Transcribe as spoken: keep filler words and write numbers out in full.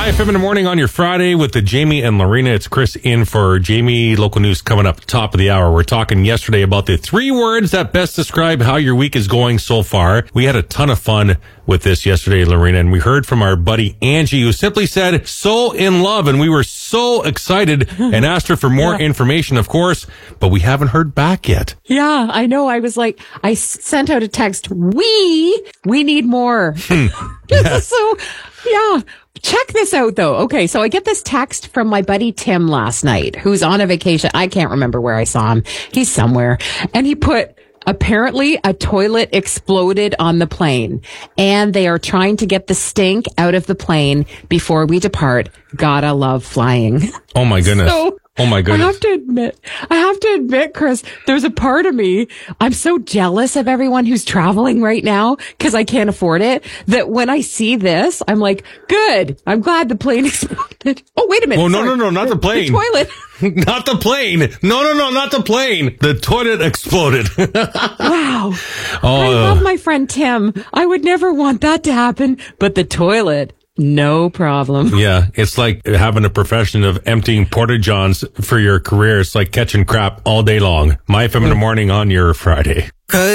My F M in the morning on your Friday with the Jamie and Lorena. It's Chris in for Jamie. Local news coming up top of the hour. We're talking yesterday about the three words that best describe how your week is going so far. We had a ton of fun with this yesterday, Lorena, and we heard from our buddy Angie, who simply said, so in love, and we were so excited and asked her for more yeah. information, of course, but we haven't heard back yet. Yeah, I know. I was like, I s- sent out a text. We, we need more. Yeah. So, yeah. Check this out, though. Okay, so I get this text from my buddy Tim last night, who's on a vacation. I can't remember where I saw him. He's somewhere. And he put, apparently a toilet exploded on the plane, and they are trying to get the stink out of the plane before we depart. Gotta love flying. Oh, my goodness. So, Oh my goodness. I have to admit, I have to admit, Chris, there's a part of me, I'm so jealous of everyone who's traveling right now because I can't afford it, that when I see this, I'm like, good. I'm glad the plane exploded. Oh, wait a minute. Oh, no, Sorry. no, no, not the plane. The toilet. Not the plane. No, no, no, not the plane. The toilet exploded. Wow. Oh, I love my friend Tim. I would never want that to happen, but the toilet, no problem. Yeah, it's like having a profession of emptying porta-johns for your career. It's like catching crap all day long. My F M in the morning on your Friday.